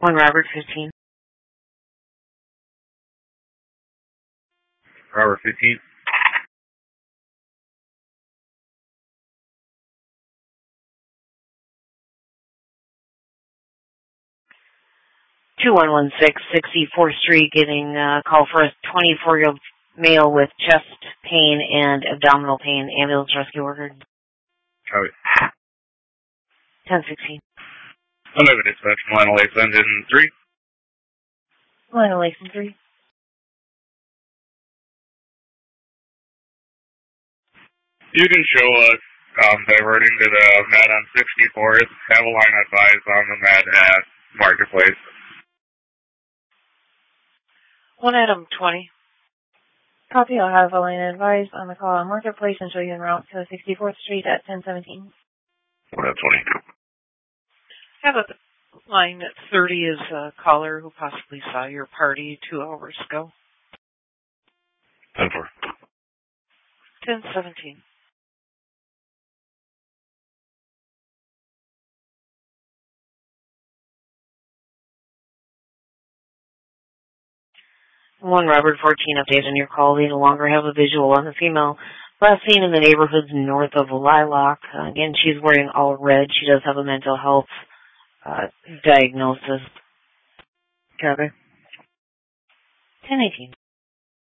1 Robert 15. Robert 15. Two 6116 64th Street, getting a call for a 24-year-old male with chest pain and abdominal pain. Ambulance rescue ordered. Copy. 1016. Whenever dispatch, Milano Lakes engine 3. Milano Lakes 3. You can show us diverting to the Med on 64th. Have a line advised on the Med at Marketplace. 1 Adam 20. Copy. I'll have a line advised on the call on Marketplace and show you en route to 64th Street at 1017. 1 Adam 20. Have a line at 30 is a caller who possibly saw your party 2 hours ago. 10-4. 1017. One Robert 14 update on your call. They no longer have a visual on the female. Last seen in the neighborhoods north of Lilac. Again, she's wearing all red. She does have a mental health diagnosis. Copy. 1018.